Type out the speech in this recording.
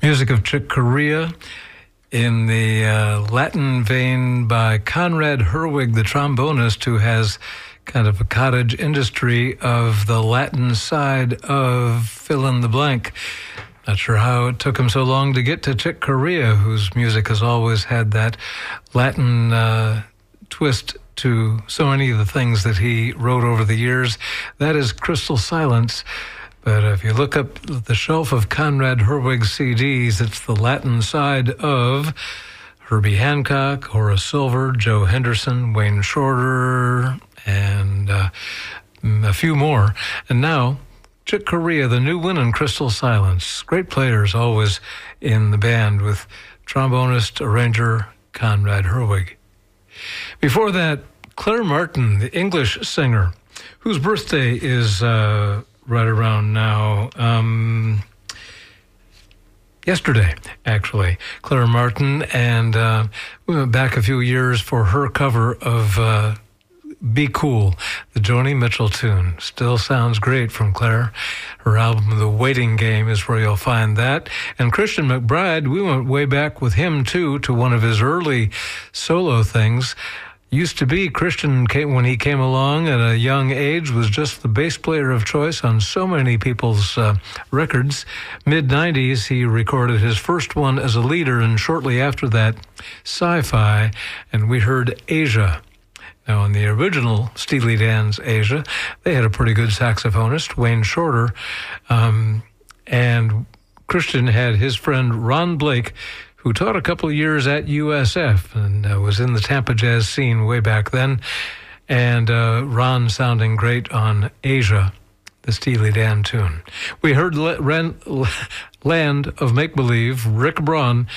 Music of Chick Corea in the Latin vein by Conrad Herwig, the trombonist, who has kind of a cottage industry of the Latin side of fill in the blank. Not sure how it took him so long to get to Chick Corea, whose music has always had that Latin twist to so many of the things that he wrote over the years. That is Crystal Silence. But if you look up the shelf of Conrad Herwig CDs, it's the Latin side of Herbie Hancock, Horace Silver, Joe Henderson, Wayne Shorter, and a few more. And now, Chick Corea, the new one, and Crystal Silence. Great players always in the band with trombonist, arranger Conrad Herwig. Before that, Claire Martin, the English singer, whose birthday is right around now, yesterday, actually. Claire Martin, and we went back a few years for her cover of Be Cool, the Joni Mitchell tune. Still sounds great from Claire. Her album, The Waiting Game, is where you'll find that. And Christian McBride, we went way back with him, too, to one of his early solo things. Used to be Christian, when he came along at a young age, was just the bass player of choice on so many people's records. Mid-90s, he recorded his first one as a leader, and shortly after that, Sci-Fi, and we heard Asia. Now, in the original Steely Dan's Asia, they had a pretty good saxophonist, Wayne Shorter, and Christian had his friend Ron Blake, who taught a couple of years at USF and was in the Tampa jazz scene way back then. And Ron sounding great on Asia, the Steely Dan tune. We heard Land of Make-Believe, Rick Braun,